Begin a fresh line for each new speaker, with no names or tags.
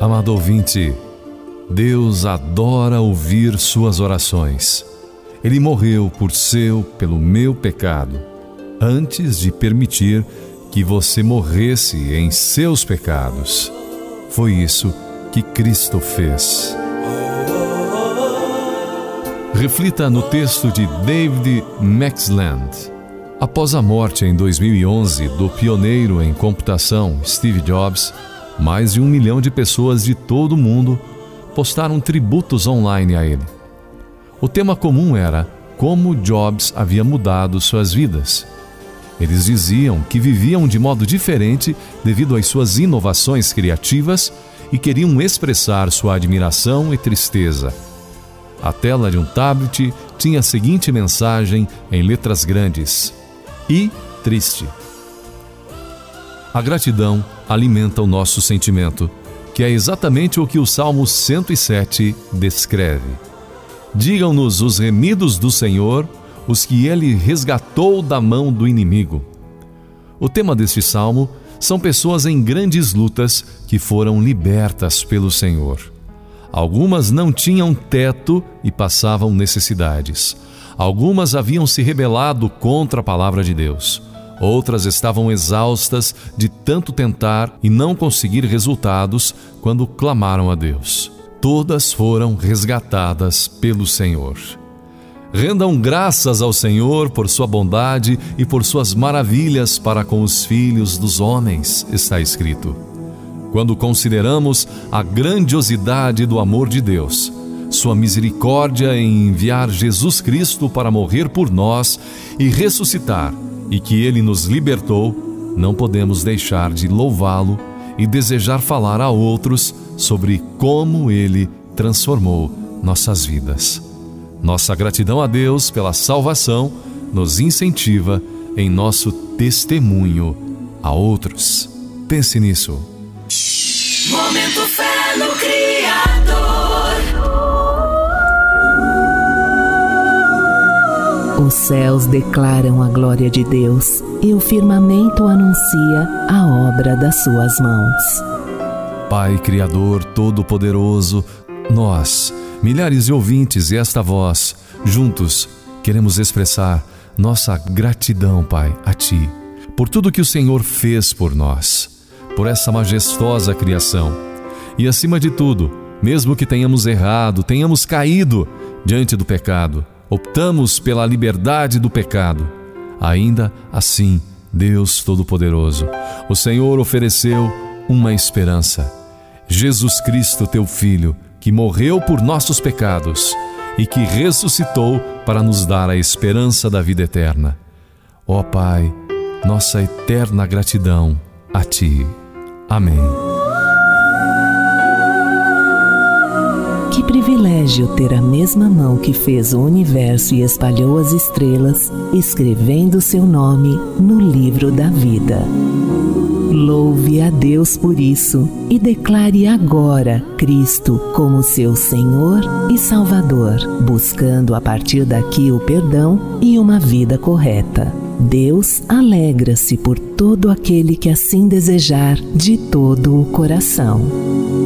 Amado ouvinte, Deus adora ouvir suas orações. Ele morreu pelo meu pecado, antes de permitir que você morresse em seus pecados. Foi isso que Cristo fez. Reflita no texto de David McClelland. Após a morte em 2011 do pioneiro em computação Steve Jobs, mais de 1 milhão de pessoas de todo o mundo postaram tributos online a ele. O tema comum era como Jobs havia mudado suas vidas. Eles diziam que viviam de modo diferente devido às suas inovações criativas e queriam expressar sua admiração e tristeza. A tela de um tablet tinha a seguinte mensagem em letras grandes: "E triste". A gratidão alimenta o nosso sentimento, que é exatamente o que o Salmo 107 descreve. Digam-nos os remidos do Senhor, os que Ele resgatou da mão do inimigo. O tema deste salmo são pessoas em grandes lutas que foram libertas pelo Senhor. Algumas não tinham teto e passavam necessidades. Algumas haviam se rebelado contra a palavra de Deus. Outras estavam exaustas de tanto tentar e não conseguir resultados quando clamaram a Deus. Todas foram resgatadas pelo Senhor. Rendam graças ao Senhor por sua bondade e por suas maravilhas para com os filhos dos homens, está escrito. Quando consideramos a grandiosidade do amor de Deus, sua misericórdia em enviar Jesus Cristo para morrer por nós e ressuscitar, e que Ele nos libertou, não podemos deixar de louvá-lo e desejar falar a outros sobre como Ele transformou nossas vidas. Nossa gratidão a Deus pela salvação nos incentiva em nosso testemunho a outros. Pense nisso.
Momento Fé no Criador.
Os céus declaram a glória de Deus e o firmamento anuncia a obra das suas mãos.
Pai Criador Todo-Poderoso, nós, milhares de ouvintes e esta voz, juntos, queremos expressar nossa gratidão, Pai, a Ti, por tudo que o Senhor fez por nós, por essa majestosa criação. E acima de tudo, mesmo que tenhamos errado, tenhamos caído diante do pecado, optamos pela liberdade do pecado, ainda assim, Deus Todo-Poderoso, o Senhor ofereceu uma esperança. Jesus Cristo, Teu Filho, que morreu por nossos pecados e que ressuscitou para nos dar a esperança da vida eterna. Ó Pai, nossa eterna gratidão a Ti. Amém.
Que privilégio ter a mesma mão que fez o universo e espalhou as estrelas, escrevendo seu nome no livro da vida. Louve a Deus por isso e declare agora Cristo como seu Senhor e Salvador, buscando a partir daqui o perdão e uma vida correta. Deus alegra-se por todo aquele que assim desejar de todo o coração.